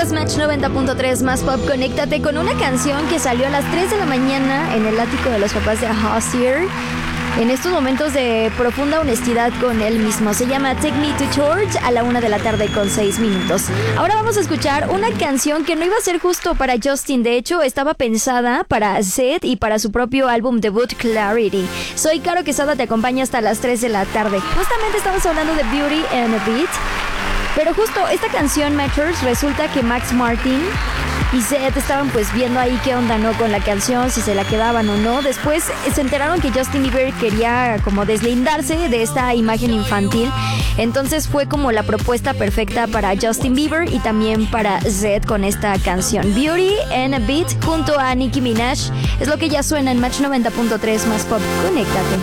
Escuchas Match 90.3 más pop. Conéctate con una canción que salió a las 3 de la mañana en el ático de los papás de Hozier. En estos momentos de profunda honestidad con él mismo. Se llama Take Me to Church a la 1 de la tarde con 6 minutos. Ahora vamos a escuchar una canción que no iba a ser justo para Justin. De hecho, estaba pensada para Zedd y para su propio álbum debut Clarity. Soy Caro Quesada, te acompaño hasta las 3 de la tarde. Justamente estamos hablando de Beauty and a Beat. Pero justo esta canción, Matchers, resulta que Max Martin y Zedd estaban pues viendo ahí qué onda, ¿no? Con la canción, si se la quedaban o no. Después se enteraron que Justin Bieber quería como deslindarse de esta imagen infantil. Entonces fue como la propuesta perfecta para Justin Bieber y también para Zedd con esta canción. Beauty and a Beat junto a Nicki Minaj. Es lo que ya suena en Match 90.3 más pop. Conéctate.